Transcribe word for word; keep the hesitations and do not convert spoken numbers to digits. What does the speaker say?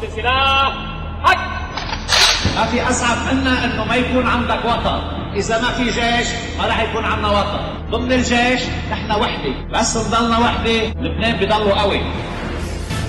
حط السلاح. حق. ما في أصعب منا إنه ما يكون عندك وطن. إذا ما في جيش ما راح يكون عندنا وطن. ضمن الجيش نحن وحدة، بس نضلنا وحدة لبنان بضلوا قوي.